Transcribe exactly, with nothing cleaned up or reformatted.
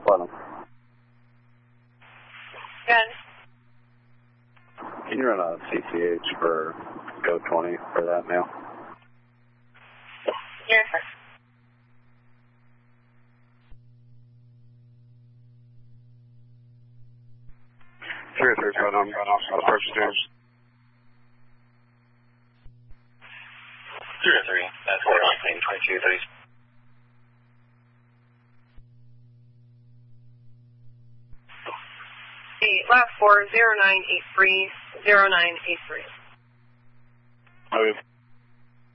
Plenum. Good. Can you run a C C H for Go twenty for that mail? Yes, sir. three oh three, Plenum. Approach James. three oh three, that's four nineteen, twenty-two, thirty. The last four, zero nine eight three, zero nine eight three. Okay.